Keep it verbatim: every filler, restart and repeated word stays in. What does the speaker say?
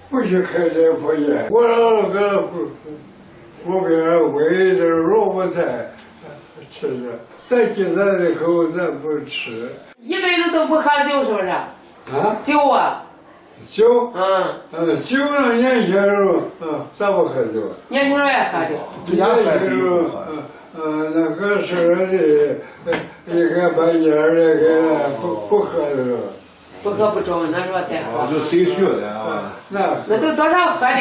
不许开这破烟。我老个不锅边煨点萝卜菜吃着，再鸡蛋的口咱不吃。 一辈子都不喝酒是不是？ 啊？ 酒啊？ 酒？ 嗯。 呃，酒让年轻时候，嗯，咱不喝酒。 年轻人也喝酒。 年轻时候，嗯嗯，那个时候的，一个把烟儿那个不不喝的时候。 不喝不中，那时候太好。 就谁学的啊？ 那那都多少喝的。